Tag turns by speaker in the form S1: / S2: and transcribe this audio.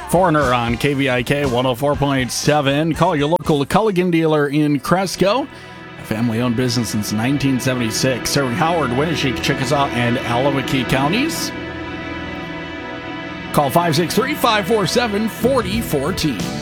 S1: Foreigner on KVIK 104.7. Call your local Culligan dealer in Cresco. A family-owned business since 1976, serving Howard, Winneshiek, Chickasaw, and Alawaukee counties. Call 563-547-4014.